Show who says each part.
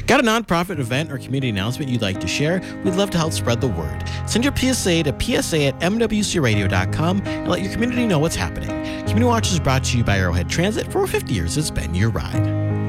Speaker 1: Got a nonprofit event or community announcement you'd like to share? We'd love to help spread the word. Send your PSA to psa@mwcradio.com and let your community know what's happening. Community Watch is brought to you by Arrowhead Transit. For over 50 years, it's been your ride.